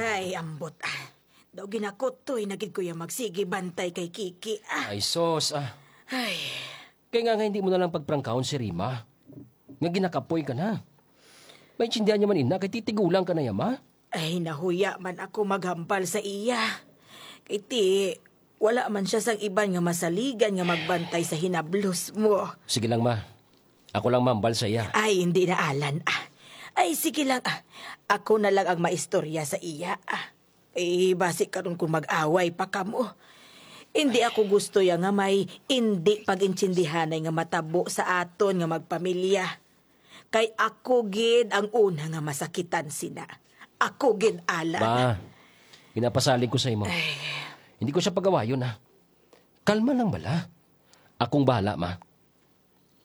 Ay, ambot Daw ginakot to'y nagid ko yung magsige bantay kay Kiki Ay, sos Ay, Kaya nga hindi mo na lang pagprangkaon si Rima. Nga ginakapoy ka na. May tsindihan niya man ina, kay titigulang ka na yama. ay nahuya man ako maghampal sa iya. Kay ti, wala man siya sang iban nga masaligan nga magbantay sa hinablos mo. Sige lang, ma. Ako lang mambal sa iya. Ay, hindi na Alan Ay, sige lang Ako na lang ang maistorya sa iya basi karon kung mag-away pa kamo. Hindi ako gusto ya nga may hindi pag-intsindihanay nga matabo sa aton nga magpamilya. Kay ako gid ang una nga masakitan sina. Ako gid Alan. Ma, pinapasalig ko sa imo. Hindi ko siya pagawayon, ha. Kalma lang bala. Akong bahala, ma.